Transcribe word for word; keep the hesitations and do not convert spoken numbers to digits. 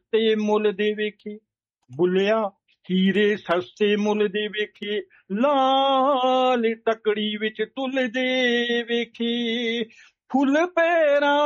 ਸਸਤੇ ਮੁੱਲ ਦੇ ਵੇਖੇ, ਬੁੱਲਿਆ ਹੀਰੇ ਸਸਤੇ ਮੁੱਲ ਦੇ ਵੇਖੇ, ਲਾਲ ਤਕੜੀ ਵਿੱਚ ਤੁਲਦੇ ਵੇਖੇ, ਫੁੱਲ ਪੈਰਾਂ